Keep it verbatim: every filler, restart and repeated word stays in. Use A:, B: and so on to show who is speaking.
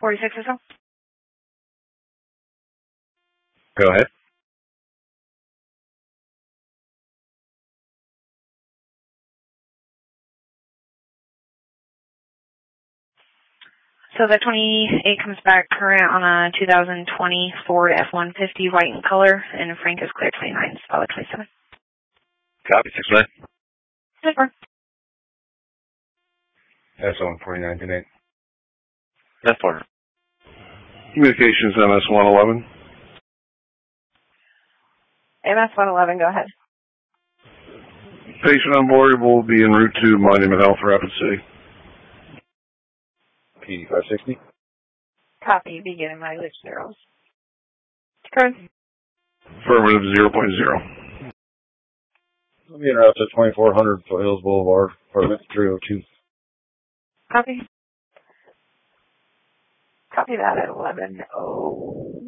A: forty-six or so.
B: Go ahead.
A: So the twenty-eight comes back current on a two thousand twenty Ford F one fifty white in color, and Frank is clear twenty-nine, solid twenty-seven.
B: Copy, six nine.
A: Six four.
B: S one forty-nine ten eight.
C: F four.
B: Communications M S one eleven.
A: M S one eleven, go ahead.
B: Patient on board will be en route to Monument Health, Rapid City. P five sixty.
A: Copy, beginning mileage zeros. Current.
B: Affirmative zero point zero.
D: We'll be en route to twenty-four hundred Foothills Boulevard, apartment three oh two.
A: Copy. Copy that at eleven oh.